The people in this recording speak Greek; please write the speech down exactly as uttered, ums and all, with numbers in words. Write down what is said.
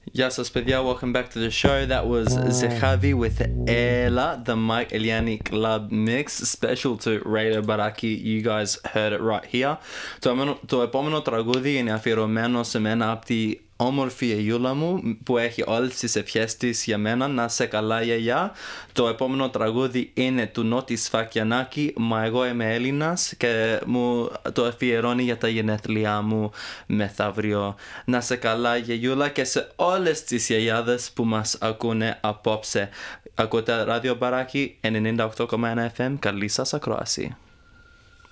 Γεια σας παιδιά, welcome back to the show. That was Zechavi with Ela, the Mike Eliani Club mix, special to Radio Baraki. You guys heard it right here. Το, το επόμενο τραγούδι είναι αφιερωμένο σε μένα από τη όμορφη γιαγιούλα μου που έχει όλες τις ευχές της για μένα. Να σε καλά γιαγιά. Το επόμενο τραγούδι είναι του Νότι Σφακιανάκη, μα εγώ είμαι Έλληνας, και μου το αφιερώνει για τα γενέθλιά μου μεθαύριο. Να σε καλά γιαγιούλα, και σε όλες τις γιαγιάδες που μας ακούνε απόψε. Ακούτε Radio Baraki ενενήντα οκτώ κόμμα ένα εφ εμ. Καλή σας ακρόαση.